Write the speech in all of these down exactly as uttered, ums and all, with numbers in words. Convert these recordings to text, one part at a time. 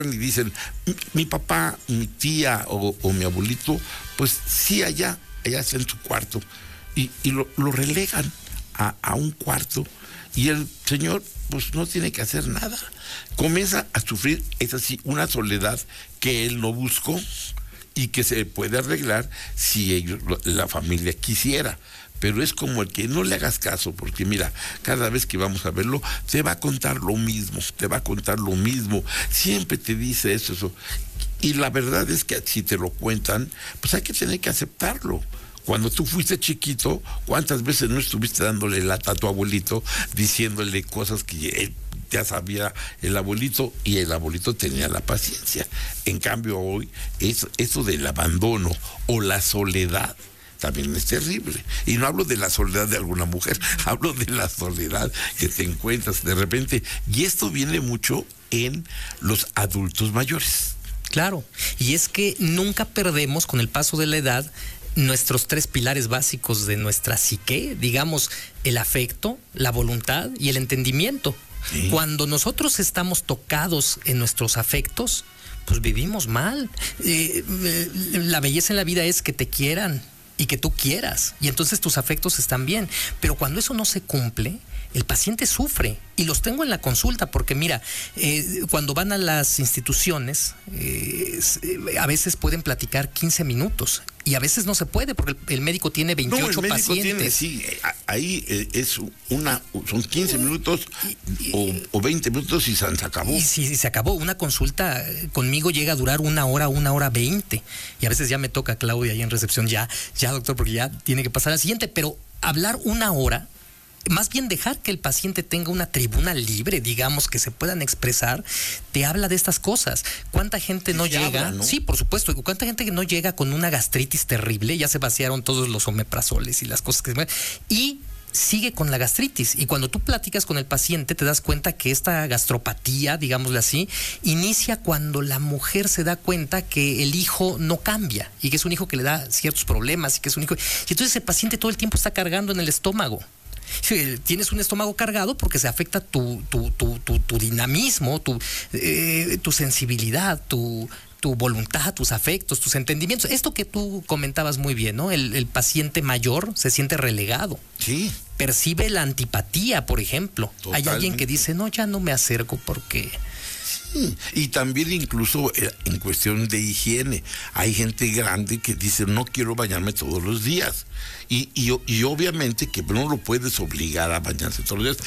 y dicen, mi, mi papá, mi tía o, o mi abuelito, pues sí, allá, allá está en su cuarto. Y, y lo, lo relegan a, a un cuarto y el señor pues no tiene que hacer nada. Comienza a sufrir, es así, una soledad que él no buscó y que se puede arreglar si ellos, la familia quisiera. Pero es como el que no le hagas caso, porque mira, cada vez que vamos a verlo, te va a contar lo mismo, te va a contar lo mismo, siempre te dice eso, eso. Y la verdad es que si te lo cuentan, pues hay que tener que aceptarlo. Cuando tú fuiste chiquito, ¿cuántas veces no estuviste dándole lata a tu abuelito, diciéndole cosas que él ya sabía el abuelito, y el abuelito tenía la paciencia? En cambio hoy, es, eso del abandono o la soledad, también es terrible. Y no hablo de la soledad de alguna mujer, hablo de la soledad que te encuentras de repente. Y esto viene mucho en los adultos mayores. Claro, y es que nunca perdemos con el paso de la edad nuestros tres pilares básicos de nuestra psique, digamos, el afecto, la voluntad y el entendimiento. Sí. Cuando nosotros estamos tocados en nuestros afectos, pues vivimos mal. Eh, eh, la belleza en la vida es que te quieran y que tú quieras, y entonces tus afectos están bien. Pero cuando eso no se cumple, el paciente sufre, y los tengo en la consulta, porque mira, eh, cuando van a las instituciones, eh, a veces pueden platicar quince minutos, y a veces no se puede, porque el, el médico tiene veintiocho no, el médico pacientes. Tiene, sí, ahí es una, son quince minutos o, o veinte minutos y se acabó. Y si se acabó, una consulta conmigo llega a durar una hora, una hora veinte, y a veces ya me toca Claudia ahí en recepción, ya, ya doctor, porque ya tiene que pasar al siguiente, pero hablar una hora, más bien dejar que el paciente tenga una tribuna libre, digamos, que se puedan expresar, te habla de estas cosas. ¿Cuánta gente no llega? Habla, ¿no? Sí, por supuesto. ¿Cuánta gente que no llega con una gastritis terrible? Ya se vaciaron todos los omeprazoles y las cosas que se... Y sigue con la gastritis. Y cuando tú platicas con el paciente, te das cuenta que esta gastropatía, digámosle así, inicia cuando la mujer se da cuenta que el hijo no cambia y que es un hijo que le da ciertos problemas y que es un hijo... Y entonces el paciente todo el tiempo está cargando en el estómago. Tienes un estómago cargado porque se afecta tu, tu, tu, tu, tu dinamismo, tu, eh, tu sensibilidad, tu, tu voluntad, tus afectos, tus entendimientos. Esto que tú comentabas muy bien, ¿no? El, el paciente mayor se siente relegado. Sí. Percibe la antipatía, por ejemplo. Totalmente. Hay alguien que dice, no, ya no me acerco porque... Sí. Y también incluso en cuestión de higiene, hay gente grande que dice, no quiero bañarme todos los días. Y, y, y obviamente que no lo puedes obligar a bañarse todos los días,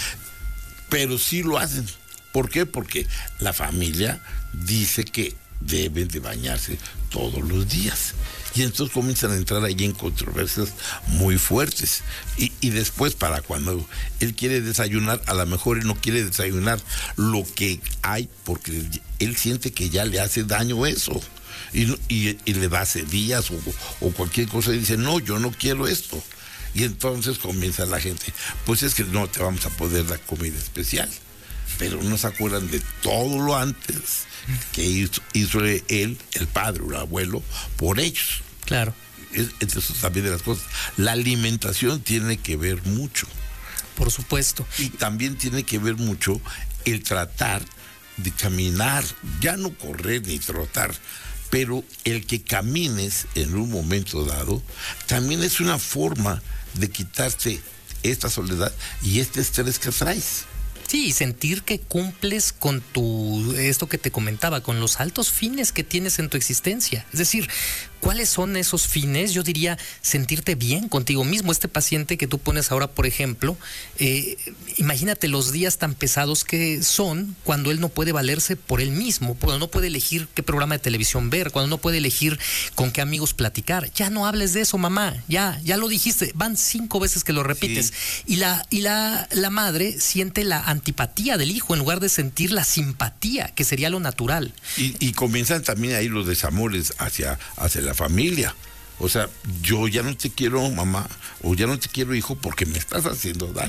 pero sí lo hacen. ¿Por qué? Porque la familia dice que deben de bañarse todos los días. Y entonces comienzan a entrar ahí en controversias muy fuertes. Y, y después, para cuando él quiere desayunar, a lo mejor él no quiere desayunar lo que hay, porque él siente que ya le hace daño eso. Y, y, y le da días o, o cualquier cosa y dice, no, yo no quiero esto. Y entonces comienza la gente, pues es que no te vamos a poder dar comida especial. Pero no se acuerdan de todo lo antes que hizo, hizo él, el padre o el abuelo, por ellos. Claro. Es, es eso también de las cosas. La alimentación tiene que ver mucho. Por supuesto. Y también tiene que ver mucho el tratar de caminar, ya no correr ni trotar, pero el que camines en un momento dado también es una forma de quitarte esta soledad y este estrés que traes. Sí, y sentir que cumples con tu, esto que te comentaba, con los altos fines que tienes en tu existencia. Es decir, ¿cuáles son esos fines? Yo diría sentirte bien contigo mismo. Este paciente que tú pones ahora, por ejemplo, eh, imagínate los días tan pesados que son cuando él no puede valerse por él mismo, cuando no puede elegir qué programa de televisión ver, cuando no puede elegir con qué amigos platicar. Ya no hables de eso, mamá, ya, ya lo dijiste, van cinco veces que lo repites. Sí. Y la, y la, la madre siente la antipatía del hijo en lugar de sentir la simpatía, que sería lo natural. Y, y comienzan también ahí los desamores hacia, hacia la familia. O sea, yo ya no te quiero, mamá, o ya no te quiero, hijo, porque me estás haciendo daño.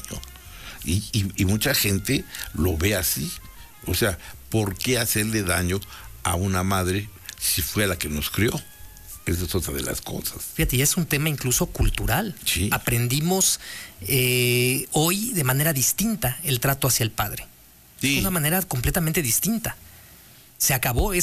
Y, y, y mucha gente lo ve así. O sea, ¿por qué hacerle daño a una madre si fue la que nos crió? Esa es otra de las cosas. Fíjate, y es un tema incluso cultural. Sí. Aprendimos eh, hoy de manera distinta el trato hacia el padre. Sí. De una manera completamente distinta. Se acabó ese